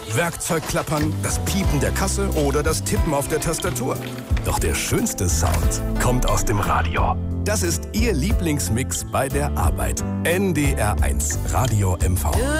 Werkzeugklappern, das Piepen der Kasse oder das Tippen auf der Tastatur. Doch der schönste Sound kommt aus dem Radio. Das ist Ihr Lieblingsmix bei der Arbeit. NDR 1 Radio MV.